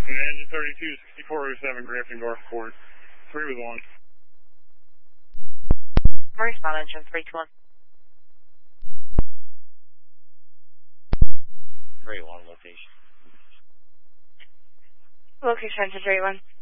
Engine 326407, Grafton North Court. 3 with 1. Respond engine 321. 3-1 location. Location engine 3-1.